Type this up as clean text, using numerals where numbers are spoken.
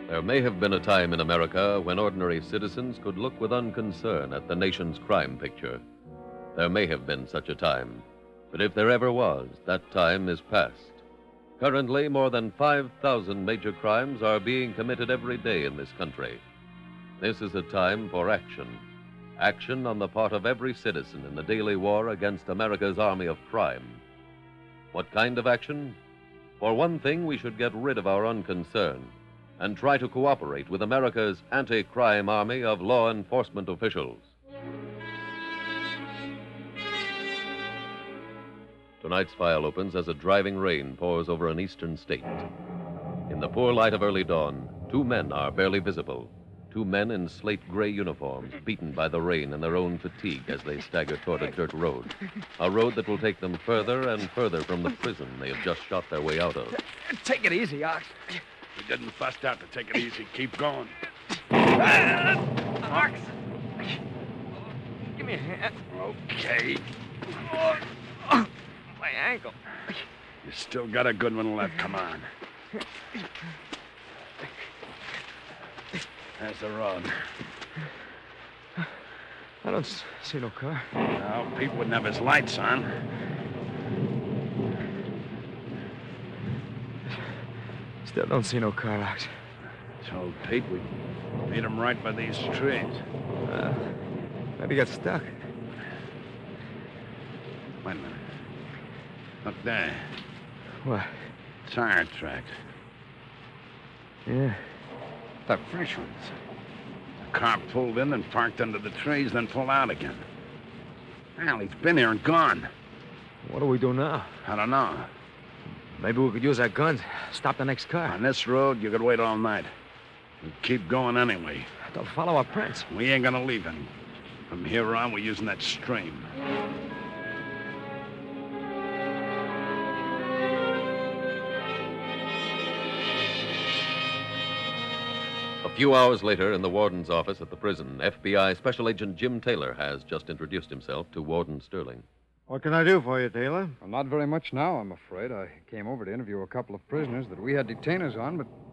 There may have been a time in America when ordinary citizens could look with unconcern at the nation's crime picture. There may have been such a time, but if there ever was, that time is past. Currently, more than 5,000 major crimes are being committed every day in this country. This is a time for action. Action on the part of every citizen in the daily war against America's army of crime. What kind of action? For one thing, we should get rid of our unconcern and try to cooperate with America's anti-crime army of law enforcement officials. Tonight's file opens as a driving rain pours over an eastern state. In the poor light of early dawn, two men are barely visible. Two men in slate-gray uniforms, beaten by the rain and their own fatigue as they stagger toward a dirt road. A road that will take them further and further from the prison they have just shot their way out of. Take it easy, Ox. We didn't bust out to take it easy. Keep going. Ox! Give me a hand. Okay. My ankle. You still got a good one left. Come on. There's the road. I don't see no car. No, Pete wouldn't have his lights on. Still don't see no car, Ox. Told Pete we'd meet him right by these trees. Maybe he got stuck. Wait a minute. Look there. What? Tire tracks. Yeah. The fresh ones. The car pulled in and parked under the trees, then pulled out again. Well, he's been here and gone. What do we do now? I don't know. Maybe we could use our guns, stop the next car. On this road, you could wait all night. And keep going anyway. They'll follow our prints. We ain't gonna leave him. From here on, we're using that stream. A few hours later, in the warden's office at the prison, FBI Special Agent Jim Taylor has just introduced himself to Warden Sterling. What can I do for you, Taylor? Well, not very much now, I'm afraid. I came over to interview a couple of prisoners that we had detainers on, but